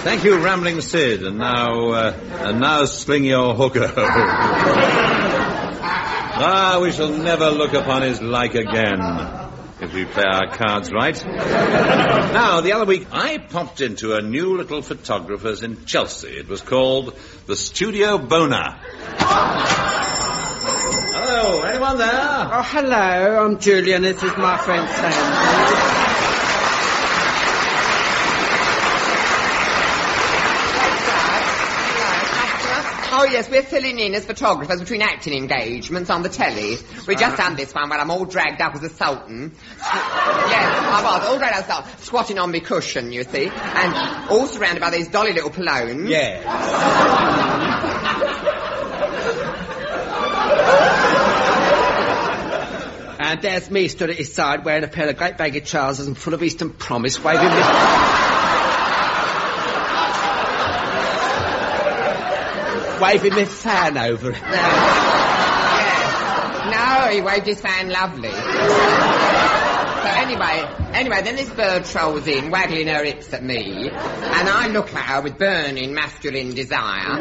Thank you, Rambling Sid. And now sling your hooker. We shall never look upon his like again, if we play our cards right. Now, the other week, I popped into a new little photographer's in Chelsea. It was called the Studio Bona. Hello, anyone there? Oh, hello, I'm Julian. This is my friend Sam. Oh, yes, we're filling in as photographers between acting engagements on the telly. We just done this one where I'm all dragged up as a sultan. Yes, I was, all dragged up as a sultan, squatting on my cushion, you see, and all surrounded by these dolly little polones. Yeah. And there's me stood at his side wearing a pair of great baggy trousers and full of Eastern promise, waving me... waving my fan over it. No, he waved his fan lovely. So anyway, then this bird trolls in, waggling her hips at me, and I look at her with burning masculine desire,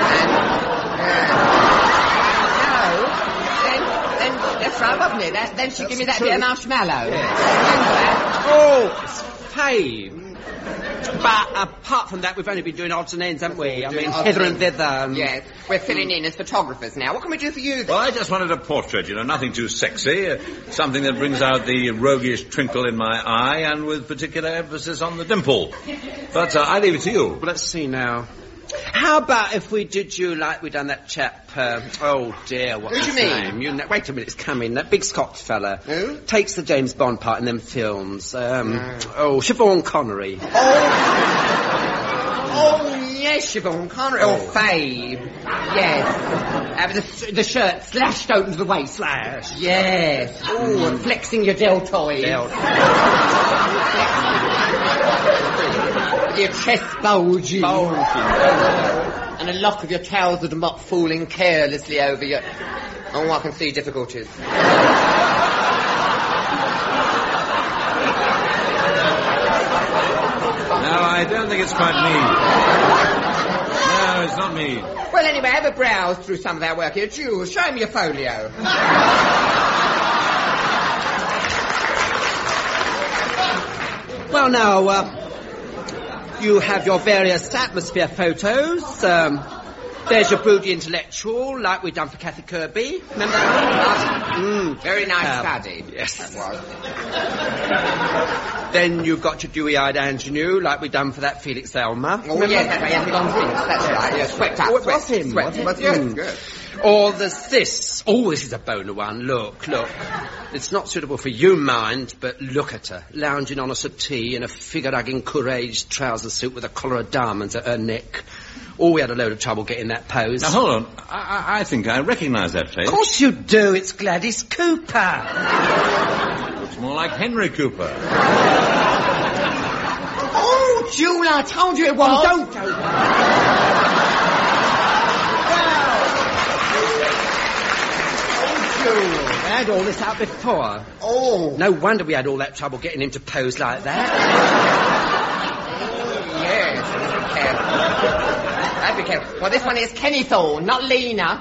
that's right, wasn't it? Then she gave me that bit of marshmallow. Yeah. Oh, it's fame. But apart from that, we've only been doing odds and ends, haven't we? I mean, hither and thither. Yes, we're filling in as photographers now. What can we do for you then? Well, I just wanted a portrait, nothing too sexy. Something that brings out the roguish twinkle in my eye and with particular emphasis on the dimple. But I leave it to you. Well, let's see now. How about if we did you like we done that chap, oh dear, what's his name? Wait a minute, it's coming. That big Scotch fella. Who? Takes the James Bond part in them films. Siobhan Connery. Oh, yes, Siobhan Connery. Oh, Fabe. Yes. The shirt slashed open to the waist. Slash. Yes. Oh, and flexing your deltoid. Your chest bulging. And a lock of your trousered mop falling carelessly over your... Oh, I can see difficulties. No, I don't think it's quite me. No, it's not me. Well, anyway, have a browse through some of our work here. Jules, show me your folio. Well, now, you have your various atmosphere photos. There's your broody intellectual, like we done for Kathy Kirby. Remember that? Very nice study. Yes. That was. Then you've got your dewy-eyed ingenue, like we done for that Felix Elmer. Oh, yes, that's right. Yes, that's right. Yes, swept up. Oh, it was him. Yes, good. Or there's this. Oh, this is a boner one. Look. It's not suitable for you, mind, but look at her, lounging on a settee in a figure-hugging courage trouser suit with a collar of diamonds at her neck. Oh, we had a load of trouble getting that pose. Now, hold on. I think I recognise that face. Of course you do. It's Gladys Cooper. Looks more like Henry Cooper. Oh, Jewel, I told you it was. Don't. We had all this out before. Oh. No wonder we had all that trouble getting him to pose like that. Yes, be careful. Well, this one is Kenny Thorne, not Lena.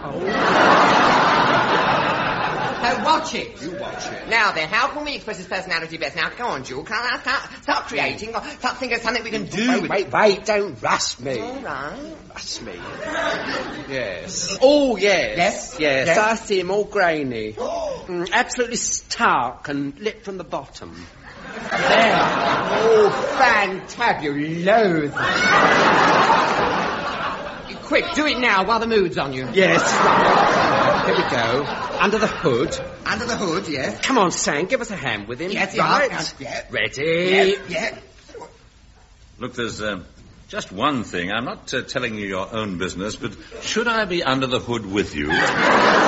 So watch it. You watch it. Now then, how can we express his personality best? Now, go on, Jewel. Can I start creating? Start thinking of something we can do. Wait, don't rush me. All right. Rush me. Yes. Oh, yes. Yes. I see him all grainy. Absolutely stark and lit from the bottom. There. Oh, fantabulous. Quick, do it now while the mood's on you. Yes. Here we go. Under the hood. Under the hood, yes. Come on, Sam, give us a hand with him. Yes, right. Yeah. Ready? Yeah. Look, there's just one thing. I'm not telling you your own business, but should I be under the hood with you?